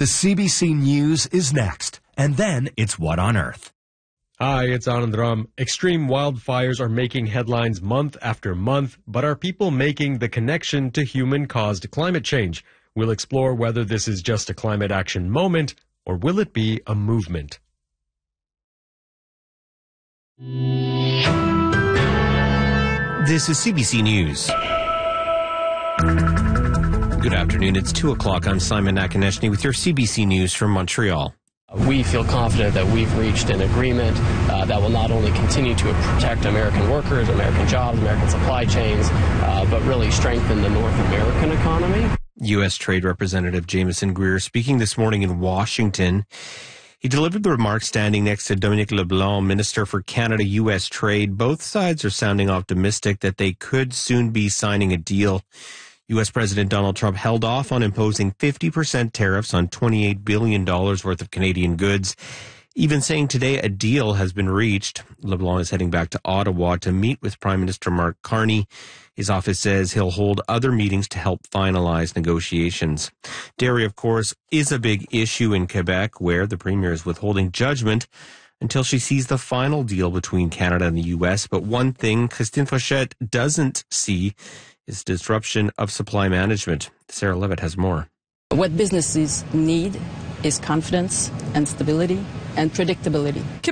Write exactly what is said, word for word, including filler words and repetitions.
The C B C News is next, and then it's What on Earth. Hi, it's Anand Ram. Extreme wildfires are making headlines month after month, but are people making the connection to human-caused climate change? We'll explore whether this is just a climate action moment, or will it be a movement? This is C B C News. Good afternoon. It's two o'clock. I'm Simon Nakaneshny with your C B C News from Montreal. We feel confident that we've reached an agreement uh, that will not only continue to protect American workers, American jobs, American supply chains, uh, but really strengthen the North American economy. U S. Trade Representative Jameson Greer speaking this morning in Washington. He delivered the remarks standing next to Dominic LeBlanc, Minister for Canada U S. Trade. Both sides are sounding optimistic that they could soon be signing a deal. U S. President Donald Trump held off on imposing fifty percent tariffs on twenty-eight billion dollars worth of Canadian goods, even saying today a deal has been reached. LeBlanc is heading back to Ottawa to meet with Prime Minister Mark Carney. His office says he'll hold other meetings to help finalize negotiations. Dairy, of course, is a big issue in Quebec, where the Premier is withholding judgment until she sees the final deal between Canada and the U S. But one thing Christine Fauchette doesn't see is disruption of supply management. Sarah Levitt has more. What businesses need is confidence and stability and predictability.